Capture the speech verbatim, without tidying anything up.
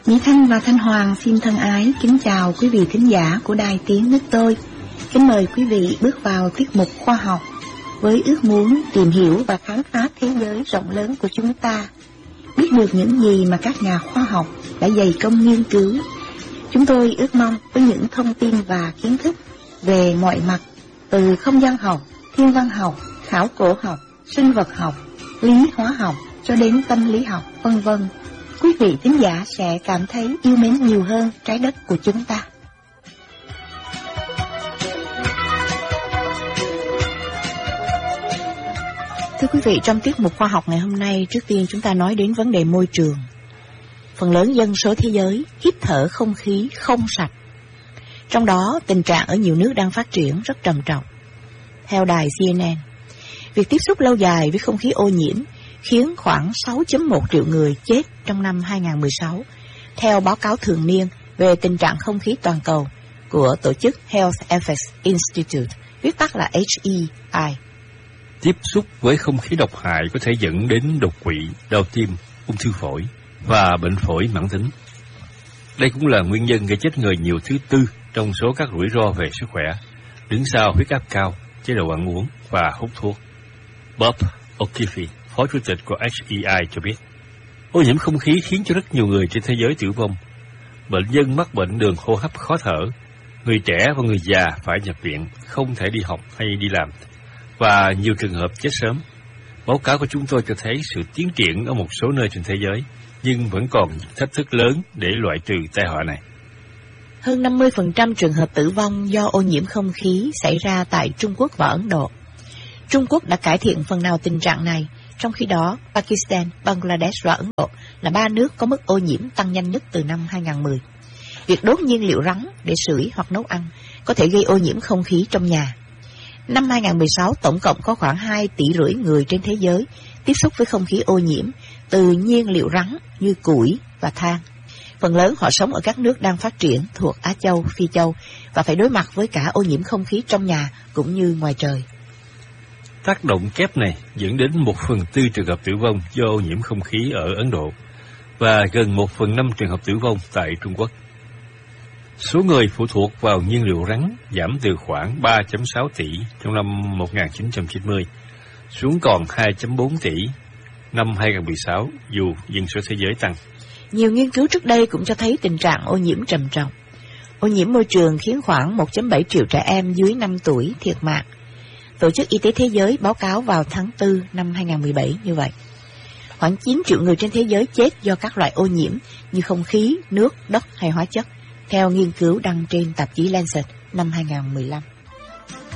Mỹ Thanh và Thanh Hoàng xin thân ái kính chào quý vị thính giả của Đài Tiếng Nước Tôi. Kính mời quý vị bước vào tiết mục khoa học với ước muốn tìm hiểu và khám phá thế giới rộng lớn của chúng ta, biết được những gì mà các nhà khoa học đã dày công nghiên cứu. Chúng tôi ước mong với những thông tin và kiến thức về mọi mặt, từ không gian học, thiên văn học, khảo cổ học, sinh vật học, lý hóa học cho đến tâm lý học, vân vân, quý vị thính giả sẽ cảm thấy yêu mến nhiều hơn trái đất của chúng ta. Thưa quý vị, trong tiết mục khoa học ngày hôm nay, trước tiên chúng ta nói đến vấn đề môi trường. Phần lớn dân số thế giới hít thở không khí không sạch. Trong đó, tình trạng ở nhiều nước đang phát triển rất trầm trọng. Theo đài xê en en, việc tiếp xúc lâu dài với không khí ô nhiễm khiến khoảng sáu phẩy một triệu người chết trong năm hai không một sáu, theo báo cáo thường niên về tình trạng không khí toàn cầu của tổ chức Health Effects Institute, viết tắt là hát e i. Tiếp xúc với không khí độc hại có thể dẫn đến đột quỵ, đau tim, ung thư phổi và bệnh phổi mãn tính. Đây cũng là nguyên nhân gây chết người nhiều thứ tư trong số các rủi ro về sức khỏe, đứng sau huyết áp cao, chế độ ăn uống và hút thuốc. Bob O'Keefe, Phó Chủ tịch của hát e i cho biết, ô nhiễm không khí khiến cho rất nhiều người trên thế giới tử vong. Bệnh nhân mắc bệnh đường hô hấp khó thở, người trẻ và người già phải nhập viện, không thể đi học hay đi làm, và nhiều trường hợp chết sớm. Báo cáo của chúng tôi cho thấy sự tiến triển ở một số nơi trên thế giới, nhưng vẫn còn thách thức lớn để loại trừ tai họa này. Hơn năm mươi phần trăm trường hợp tử vong do ô nhiễm không khí xảy ra tại Trung Quốc và Ấn Độ. Trung Quốc đã cải thiện phần nào tình trạng này, trong khi đó Pakistan, Bangladesh và Ấn Độ là ba nước có mức ô nhiễm tăng nhanh nhất từ năm hai không một không. Việc đốt nhiên liệu rắn để sưởi hoặc nấu ăn có thể gây ô nhiễm không khí trong nhà. Năm hai không một sáu, tổng cộng có khoảng hai tỷ rưỡi người trên thế giới tiếp xúc với không khí ô nhiễm từ nhiên liệu rắn như củi và than. Phần lớn họ sống ở các nước đang phát triển thuộc Á Châu, Phi Châu và phải đối mặt với cả ô nhiễm không khí trong nhà cũng như ngoài trời. Tác động kép này dẫn đến một phần tư trường hợp tử vong do ô nhiễm không khí ở Ấn Độ và gần một phần năm trường hợp tử vong tại Trung Quốc. Số người phụ thuộc vào nhiên liệu rắn giảm từ khoảng ba phẩy sáu tỷ trong năm một nghìn chín trăm chín mươi xuống còn hai phẩy bốn tỷ năm hai không một sáu dù dân số thế giới tăng. Nhiều nghiên cứu trước đây cũng cho thấy tình trạng ô nhiễm trầm trọng. Ô nhiễm môi trường khiến khoảng một phẩy bảy triệu trẻ em dưới năm tuổi thiệt mạng. Tổ chức Y tế Thế giới báo cáo vào tháng tư năm hai không một bảy như vậy. Khoảng chín triệu người trên thế giới chết do các loại ô nhiễm như không khí, nước, đất hay hóa chất, theo nghiên cứu đăng trên tạp chí Lancet năm hai không một lăm.